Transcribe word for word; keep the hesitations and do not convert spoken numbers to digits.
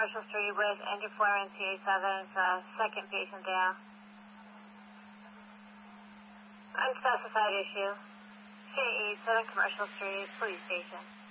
Commercial Street with engine four and T A seven, uh, second patient down. Unspecified issue. C A eight, Southern Commercial Street, Police Station.